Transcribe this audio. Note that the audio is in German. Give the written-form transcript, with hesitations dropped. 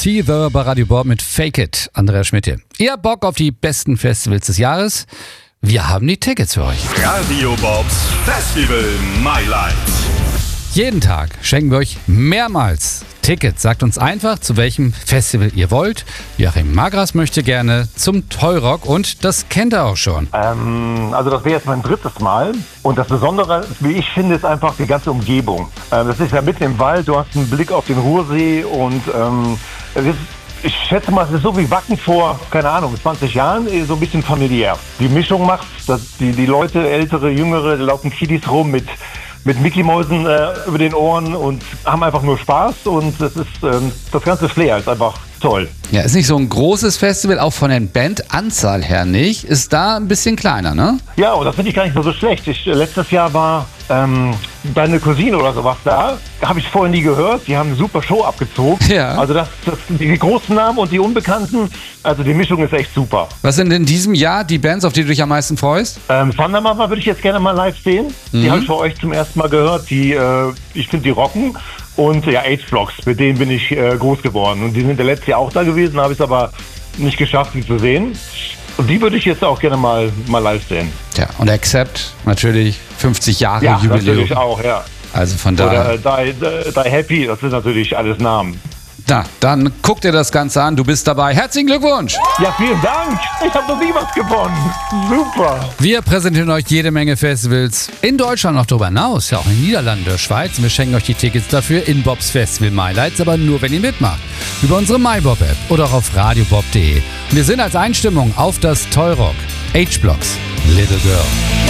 Seether bei Radio Bob mit Fake It. Andreas Schmidt hier. Ihr habt Bock auf die besten Festivals des Jahres? Wir haben die Tickets für euch. Radio Bobs Festival My Life. Jeden Tag schenken wir euch mehrmals Tickets. Sagt uns einfach, zu welchem Festival ihr wollt. Joachim Magras möchte gerne zum Toyrock und das kennt er auch schon. Also das wäre jetzt mein drittes Mal. Und das Besondere, wie ich finde, ist einfach die ganze Umgebung. Das ist ja mitten im Wald, du hast einen Blick auf den Ruhrsee und es ist, ich schätze mal, es ist so wie Wacken vor, keine Ahnung, 20 Jahren, so ein bisschen familiär. Die Mischung macht, dass die Leute, ältere, jüngere, laufen Kiddies rum mit Mickey-Mäusen über den Ohren und haben einfach nur Spaß und das ist das ganze Flair ist einfach toll. Ja, ist nicht so ein großes Festival, auch von der Bandanzahl her nicht. Ist da ein bisschen kleiner, ne? Ja, und das finde ich gar nicht mal so schlecht. Letztes Jahr war deine Cousine oder sowas da. Habe ich vorher nie gehört. Die haben eine super Show abgezogen. Ja. Also die großen Namen und die Unbekannten, also die Mischung ist echt super. Was sind in diesem Jahr die Bands, auf die du dich am meisten freust? Thunder Mother würde ich jetzt gerne mal live sehen. Die habe ich für euch zum ersten Mal gehört. Ich finde, die rocken. Und ja, H-Blocks, mit denen bin ich groß geworden. Und die sind letztes Jahr auch da gewesen, habe ich es aber nicht geschafft, sie zu sehen. Und die würde ich jetzt auch gerne mal live sehen. Ja, und Accept natürlich 50 Jahre ja, Jubiläum. Ja, natürlich auch, ja. Also von daher. Oder Die Happy, das sind natürlich alles Namen. Na, dann guck dir das Ganze an, du bist dabei. Herzlichen Glückwunsch! Ja, vielen Dank! Ich habe noch nie was gewonnen. Super! Wir präsentieren euch jede Menge Festivals in Deutschland, noch darüber hinaus, ja auch in den Niederlanden, der Schweiz. Und wir schenken euch die Tickets dafür in Bobs Festival My Lights, aber nur, wenn ihr mitmacht. Über unsere MyBob-App oder auch auf radiobob.de. Und wir sind als Einstimmung auf das Toyrock. H-Blocks, Little Girl.